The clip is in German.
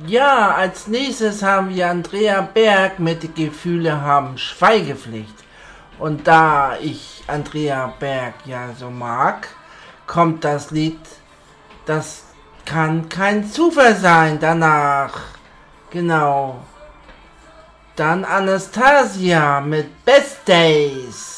Ja, als nächstes haben wir Andrea Berg mit Die Gefühle haben Schweigepflicht. Und da ich Andrea Berg ja so mag, kommt das Lied Das kann kein Zufall sein danach. Genau. Dann Anastasia mit Best Days.